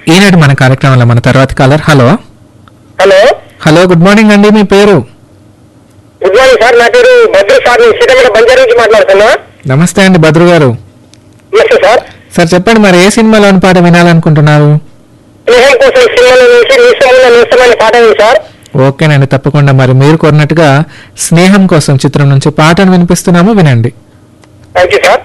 ఈనాటి మన కార్యక్రమంలో మన తర్వాత caller. Hello hello hello, good morning అండి. మీ పేరు? Good morning sir. నా పేరు భద్రు సార్. నేను సీతమ్మ బంజారా నుంచి మాట్లాడుతున్నా. నమస్తే అండి భద్రు గారు. నమస్తే సార్. సార్ చెప్పండి, మరి ఏ సినిమాలోని పాట వినాలనుకుంటున్నారు? స్నేహం కోసం సినిమాలో నుంచి నిశ్చయమైన నిశ్చయమైన పాట ఉంది సార్. ఓకేనండి, తప్పకుండా. మరి మీరు కోరినట్టుగా స్నేహం కోసం చిత్రం నుంచి పాటను వినిపిస్తున్నాము, వినండి. Thank you sir.